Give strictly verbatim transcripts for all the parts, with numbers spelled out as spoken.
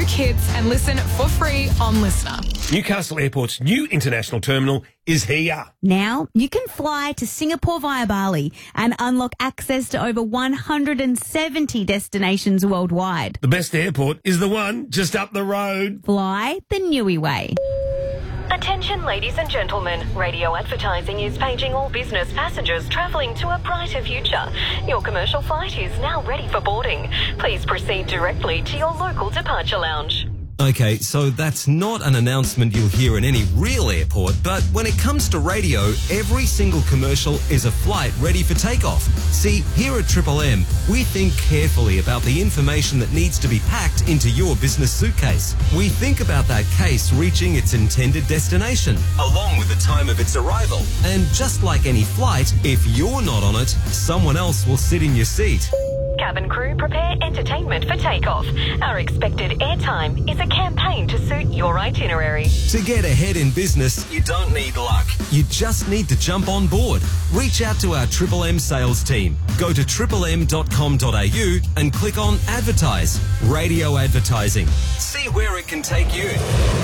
Go Kids and listen for free on Listener. Newcastle Airport's new international terminal is here. Now you can fly to Singapore via Bali and unlock access to over one hundred seventy destinations worldwide. The best airport is the one just up the road. Fly the Newey way. Attention ladies and gentlemen, radio advertising is paging all business passengers travelling to a brighter future. Your commercial flight is now ready for boarding. Please proceed directly to your local departure lounge. Okay, so that's not an announcement you'll hear in any real airport, but when it comes to radio, every single commercial is a flight ready for takeoff. See, here at Triple M, we think carefully about the information that needs to be packed into your business suitcase. We think about that case reaching its intended destination, along with the time of its arrival. And just like any flight, if you're not on it, someone else will sit in your seat. Cabin crew, prepare entertainment for takeoff. Our expected airtime is a campaign to suit your itinerary. To get ahead in business, you don't need luck. You just need to jump on board. Reach out to our Triple M sales team. Go to triple m dot com dot a u and click on Advertise. Radio advertising. See where it can take you.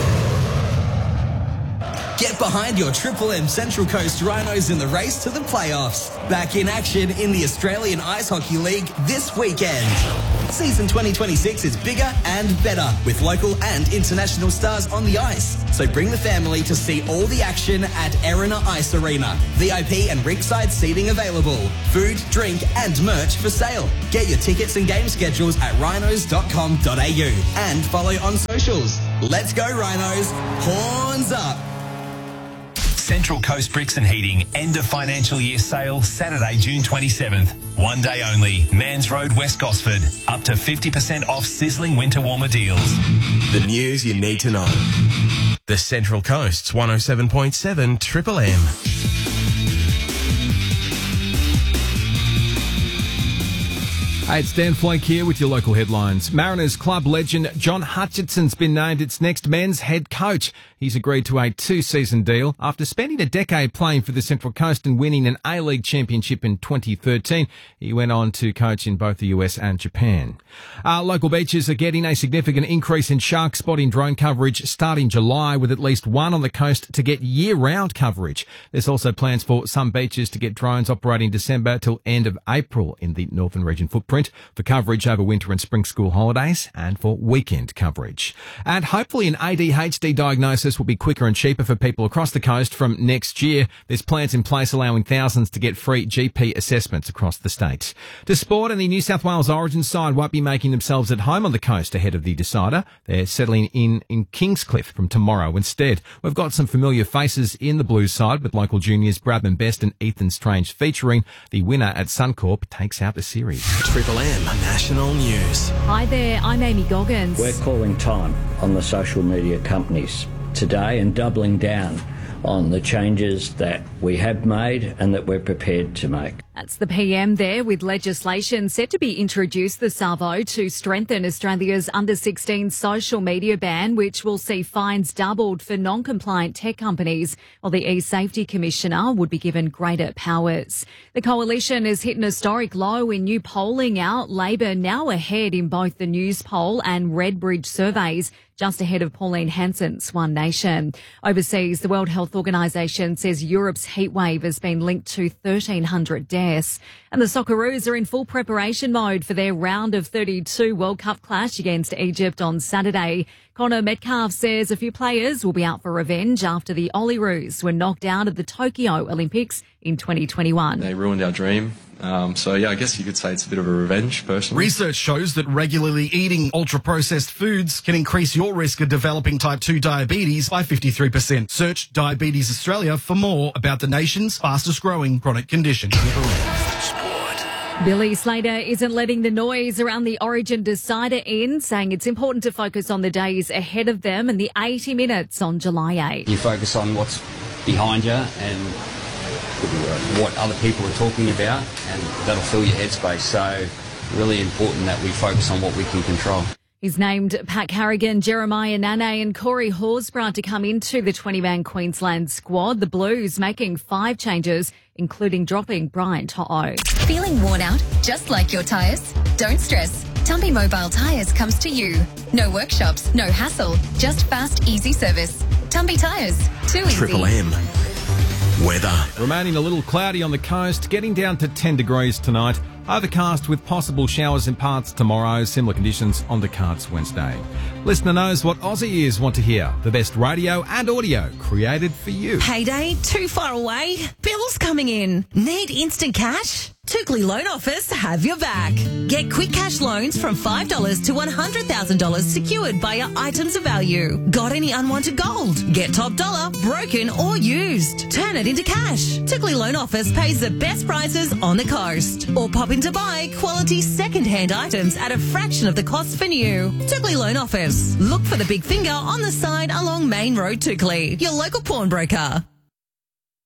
Get behind your Triple M Central Coast Rhinos in the race to the playoffs. Back in action in the Australian Ice Hockey League this weekend. Season twenty twenty-six is bigger and better with local and international stars on the ice. So bring the family to see all the action at Erina Ice Arena. V I P and ringside seating available. Food, drink and merch for sale. Get your tickets and game schedules at rhinos dot com dot a u and follow on socials. Let's go Rhinos. Horns up. Central Coast Bricks and Heating end of financial year sale Saturday, June twenty-seventh. One day only. Mans Road, West Gosford. Up to fifty percent off sizzling winter warmer deals. The news you need to know. The Central Coast's one oh seven point seven Triple M. Hey, it's Dan Flake here with your local headlines. Mariners club legend John Hutchinson's been named its next men's head coach. He's agreed to a two-season deal after spending a decade playing for the Central Coast and winning an A-League championship in twenty thirteen. He went on to coach in both the U S and Japan. Uh, local beaches are getting a significant increase in shark spotting drone coverage starting July, with at least one on the coast to get year-round coverage. There's also plans for some beaches to get drones operating December till end of April in the Northern Region footprint, for coverage over winter and spring school holidays and for weekend coverage. And hopefully an A D H D diagnosis will be quicker and cheaper for people across the coast from next year. There's plans in place allowing thousands to get free G P assessments across the state. To sport, and the New South Wales Origin side won't be making themselves at home on the coast ahead of the decider. They're settling in in Kingscliff from tomorrow instead. We've got some familiar faces in the Blues side with local juniors Bradman Best and Ethan Strange featuring. The winner at Suncorp takes out the series. Triple M National News. Hi there, I'm Amy Goggins. We're calling time on the social media companies today and doubling down on the changes that we have made and that we're prepared to make. That's the P M there, with legislation set to be introduced this Savo to strengthen Australia's under sixteen social media ban, which will see fines doubled for non-compliant tech companies, while the e-Safety Commissioner would be given greater powers. The coalition has hit an historic low in new polling out. Labor now ahead in both the News Poll and Redbridge surveys, just ahead of Pauline Hanson's One Nation. Overseas, the World Health Organization says Europe's heatwave has been linked to thirteen hundred deaths. And the Socceroos are in full preparation mode for their round of thirty-two World Cup clash against Egypt on Saturday. Connor Metcalf says a few players will be out for revenge after the Olyroos were knocked out of the Tokyo Olympics in twenty twenty-one. They ruined our dream. Um, so, yeah, I guess you could say it's a bit of a revenge, personally. Research shows that regularly eating ultra-processed foods can increase your risk of developing type two diabetes by fifty-three percent. Search Diabetes Australia for more about the nation's fastest-growing chronic condition. Billy Slater isn't letting the noise around the Origin decider in, saying it's important to focus on the days ahead of them and the eighty minutes on July eighth. You focus on what's behind you and what other people are talking about, and that'll fill your headspace. So really important that we focus on what we can control. He's named Pat Carrigan, Jeremiah Nane and Corey Horsburgh to come into the twenty-man Queensland squad. The Blues making five changes, including dropping Brian To'o. Feeling worn out, just like your tyres? Don't stress. Tumpy Mobile Tyres comes to you. No workshops, no hassle, just fast, easy service. Tumpy Tyres, too easy. Triple M. Weather. Remaining a little cloudy on the coast, getting down to ten degrees tonight. Overcast with possible showers in parts tomorrow. Similar conditions on the cards Wednesday. Listener knows what Aussie ears want to hear. The best radio and audio created for you. Payday too far away? Bills coming in? Need instant cash? Tookley Loan Office have your back. Get quick cash loans from five dollars to one hundred thousand dollars secured by your items of value. Got any unwanted gold? Get top dollar, broken or used. Turn it into cash. Tookley Loan Office pays the best prices on the coast. Or pop in to buy quality second-hand items at a fraction of the cost for new. Tookley Loan Office. Look for the big finger on the side along Main Road, Tookley. Your local pawnbroker.